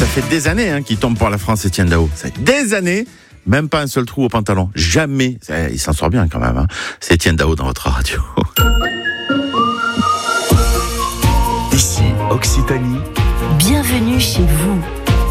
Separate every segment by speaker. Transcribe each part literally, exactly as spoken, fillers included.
Speaker 1: fait des années hein, qu'il tombe pour la France, Etienne Dao. Ça fait des années, même pas un seul trou au pantalon. Jamais. Il s'en sort bien quand même. Hein. C'est Etienne Dao dans votre radio.
Speaker 2: Ici, Occitanie.
Speaker 3: Bienvenue chez vous.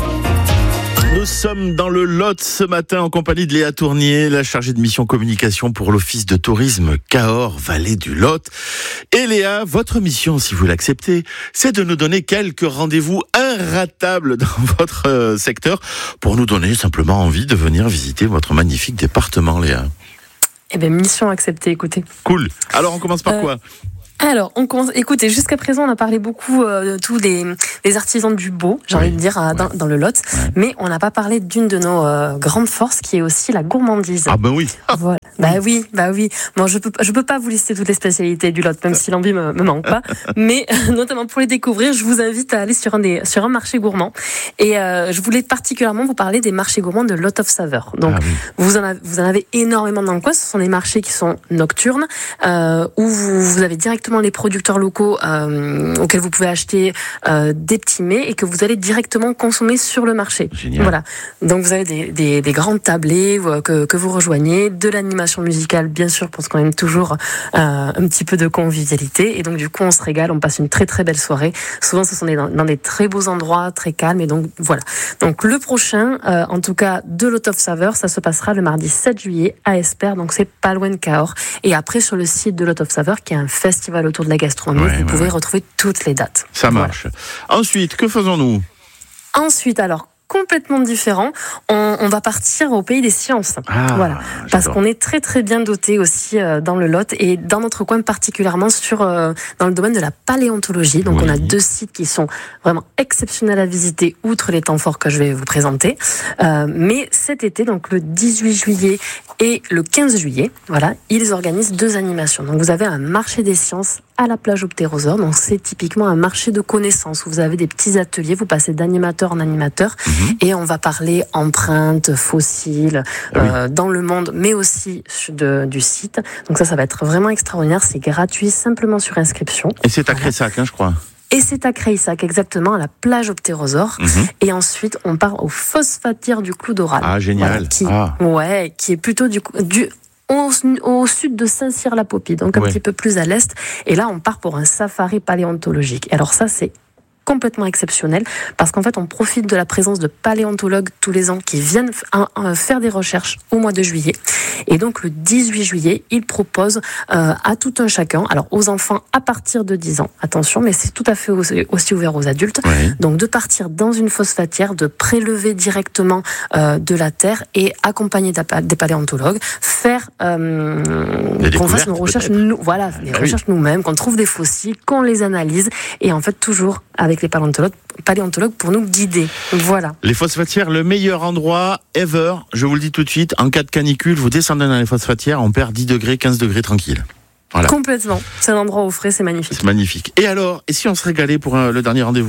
Speaker 1: Nous sommes dans le Lot ce matin en compagnie de Léa Tournier, la chargée de mission communication pour l'Office de tourisme Cahors, Vallée du Lot. Et Léa, votre mission, si vous l'acceptez, c'est de nous donner quelques rendez-vous inratables dans votre secteur pour nous donner simplement envie de venir visiter votre magnifique département, Léa.
Speaker 4: Eh bien, mission acceptée, écoutez.
Speaker 1: Cool. Alors, on commence par euh... quoi ?
Speaker 4: Alors, on commence. Écoutez, jusqu'à présent, on a parlé beaucoup euh, de tous les, les artisans du beau, j'ai oui, envie de dire, euh, dans, ouais. dans le Lot, ouais. mais on n'a pas parlé d'une de nos euh, grandes forces, qui est aussi la gourmandise.
Speaker 1: Ah ben oui.
Speaker 4: Voilà. Bah oui, bah oui. Bon, je peux, je peux pas vous lister toutes les spécialités du Lot, même si l'envie me, me manque pas. Mais notamment pour les découvrir, je vous invite à aller sur un des, sur un marché gourmand. Et euh, je voulais particulièrement vous parler des marchés gourmands de Lot of Saveur. Donc, ah oui. vous en avez, vous en avez énormément dans le coin. Ce sont des marchés qui sont nocturnes, euh, où vous, vous avez directement les producteurs locaux euh, auxquels vous pouvez acheter euh, des petits mets et que vous allez directement consommer sur le marché.
Speaker 1: Génial.
Speaker 4: Voilà. Donc vous avez des, des, des grands tablés que, que vous rejoignez, de l'animation musicale bien sûr parce qu'on aime toujours euh, un petit peu de convivialité et donc du coup on se régale, on passe une très très belle soirée. Souvent ce sont des, dans des très beaux endroits, très calmes et donc voilà. Donc le prochain, euh, en tout cas de Lot of Saveur, ça se passera le mardi sept juillet à Espère, donc c'est pas loin de Cahors. Et après sur le site de Lot of Saveur qui est un festival autour de la gastronomie, ouais, vous ouais, pouvez ouais. retrouver toutes les dates.
Speaker 1: Ça marche. Voilà. Ensuite, que faisons-nous ?
Speaker 4: Ensuite, alors, complètement différent, on, on va partir au pays des sciences.
Speaker 1: Ah,
Speaker 4: voilà, parce qu'on est très très bien doté aussi euh, dans le Lot et dans notre coin particulièrement sur euh, dans le domaine de la paléontologie. Donc oui. on a deux sites qui sont vraiment exceptionnels à visiter outre les temps forts que je vais vous présenter. Euh, mais cet été, donc le dix-huit juillet et le quinze juillet, voilà, ils organisent deux animations. Donc vous avez un marché des sciences à la plage au Ptérosaure. Donc c'est typiquement un marché de connaissances où vous avez des petits ateliers, vous passez d'animateur en animateur. Mmh. Et on va parler empreintes, fossiles, ah oui. euh, dans le monde, mais aussi de, du site. Donc ça, ça va être vraiment extraordinaire. C'est gratuit, simplement sur inscription.
Speaker 1: Et c'est à Cressac, hein, je crois.
Speaker 4: Et c'est à Cressac, exactement, à la plage au Ptérosaure. Mm-hmm. Et ensuite, on part au phosphatière du Clou d'Oral.
Speaker 1: Ah, génial.
Speaker 4: Voilà, qui,
Speaker 1: ah.
Speaker 4: Ouais, qui est plutôt du... du Au, au sud de Saint-Cyr-la-Popie, donc un ouais. petit peu plus à l'est. Et là, on part pour un safari paléontologique. Alors ça, c'est complètement exceptionnel parce qu'en fait on profite de la présence de paléontologues tous les ans qui viennent f- faire des recherches au mois de juillet et donc le dix-huit juillet ils proposent euh, à tout un chacun, alors aux enfants à partir de dix ans, attention, mais c'est tout à fait aussi, aussi ouvert aux adultes, oui. donc de partir dans une phosphatière, de prélever directement euh, de la terre et accompagner des paléontologues, faire euh, qu'on fasse nos recherches nous, voilà, les ah, recherches oui. nous-mêmes, qu'on trouve des fossiles, qu'on les analyse et en fait toujours avec les paléontologues, paléontologues pour nous guider. Voilà.
Speaker 1: Les phosphatières, le meilleur endroit ever, je vous le dis tout de suite, en cas de canicule, vous descendez dans les phosphatières, on perd dix degrés, quinze degrés tranquille. Voilà.
Speaker 4: Complètement. C'est un endroit au frais, c'est magnifique.
Speaker 1: C'est magnifique. Et alors, et si on se régalait pour un, le dernier rendez-vous ?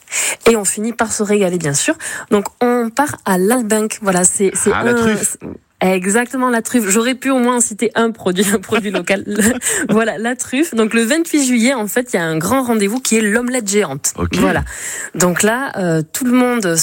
Speaker 4: Et on finit par se régaler, bien sûr. Donc, on part à l'Albinck. Voilà, c'est, c'est
Speaker 1: ah,
Speaker 4: un...
Speaker 1: la truffe.
Speaker 4: Exactement, la truffe. J'aurais pu au moins citer un produit, un produit local. Voilà, la truffe. Donc le vingt-huit juillet, en fait, il y a un grand rendez-vous qui est l'omelette géante.
Speaker 1: Okay.
Speaker 4: Voilà. Donc là, euh, tout le monde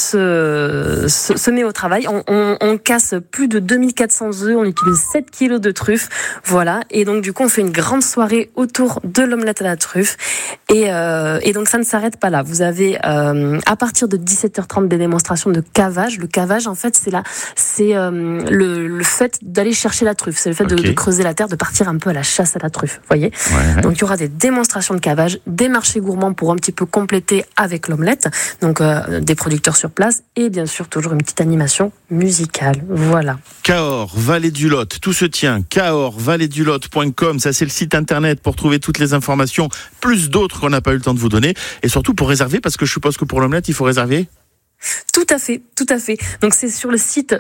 Speaker 4: se, se, se met au travail. On, on, on casse plus de deux mille quatre cents œufs. On utilise sept kilos de truffe. Voilà. Et donc du coup, on fait une grande soirée autour de l'omelette à la truffe. Et, euh, et donc ça ne s'arrête pas là. Vous avez euh, à partir de dix-sept heures trente des démonstrations de cavage. Le cavage, en fait, c'est là, c'est euh, le le fait d'aller chercher la truffe, c'est le fait okay. de, de creuser la terre, de partir un peu à la chasse à la truffe, voyez. Ouais, ouais. Donc il y aura des démonstrations de cavage, des marchés gourmands pour un petit peu compléter avec l'omelette, donc euh, des producteurs sur place et bien sûr toujours une petite animation musicale. Voilà.
Speaker 1: Cahors, Vallée du Lot, tout se tient. Cahors, vallée du lot point com, ça c'est le site internet pour trouver toutes les informations, plus d'autres qu'on n'a pas eu le temps de vous donner, et surtout pour réserver, parce que je suppose que pour l'omelette il faut réserver.
Speaker 4: Tout à fait, tout à fait. Donc c'est sur le site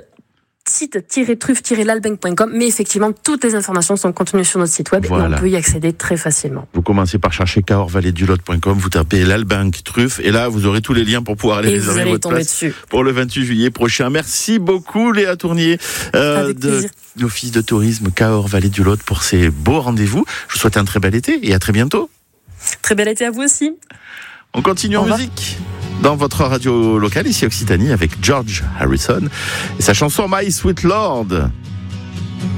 Speaker 4: site-truffe-lalbinck point com, mais effectivement toutes les informations sont contenues sur notre site web voilà. Et on peut y accéder très facilement.
Speaker 1: Vous commencez par chercher cahors vallée du lot point com, vous tapez l'Albinck Truffe et là vous aurez tous les liens pour pouvoir aller
Speaker 4: et
Speaker 1: réserver votre place
Speaker 4: dessus.
Speaker 1: Pour le vingt-huit juillet prochain. Merci beaucoup Léa Tournier euh, de l'Office de tourisme Cahors Vallée du Lot pour ces beaux rendez-vous. Je vous souhaite un très bel été et à très bientôt.
Speaker 4: Très bel été à vous aussi.
Speaker 1: On continue en musique. dans votre radio locale, ici Occitanie, avec George Harrison et sa chanson My Sweet Lord.